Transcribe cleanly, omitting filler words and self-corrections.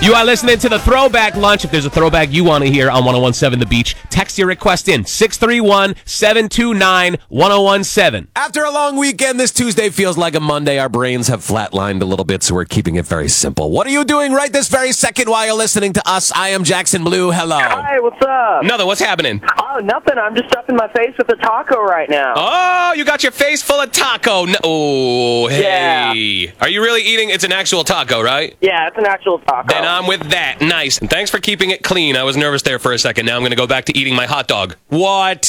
You are listening to the Throwback Lunch. If there's a throwback you want to hear on 1017 The Beach, text your request in 631-729-1017. After a long weekend, this Tuesday feels like a Monday. Our brains have flatlined a little bit, so we're keeping it very simple. What are you doing right this very second while you're listening to us? I am Jackson Blue. Hello. Hi, what's up? Nothing. What's happening? Oh, nothing. I'm just stuffing my face with a taco right now. Oh, you got your face full of taco. No. Oh, hey. Yeah. Are you really eating? It's an actual taco, right? Yeah, it's an actual taco. Then I'm with that. Nice. And thanks for keeping it clean. I was nervous there for a second. Now I'm going to go back to eating my hot dog. What?